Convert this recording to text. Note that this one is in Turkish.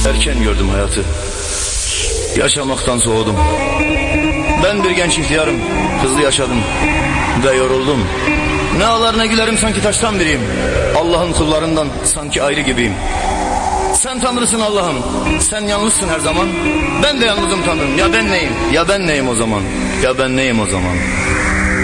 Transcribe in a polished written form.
Erken gördüm hayatı, yaşamaktan soğudum. Ben bir genç ihtiyarım, hızlı yaşadım ve yoruldum. Ne ağlar ne gülerim, sanki taştan biriyim. Allah'ın kullarından sanki ayrı gibiyim. Sen Tanrısın Allah'ım, sen yalnızsın her zaman. Ben de yalnızım Tanrım, ya ben neyim? Ya ben neyim o zaman? Ya ben neyim o zaman?